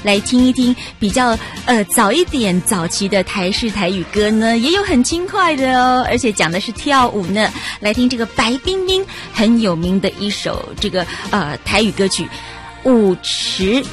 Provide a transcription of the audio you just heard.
来听一听比较早一点早期的台式台语歌呢，也有很轻快的哦，而且讲的是跳舞呢。来听这个白冰冰很有名的一首这个台语歌曲《舞池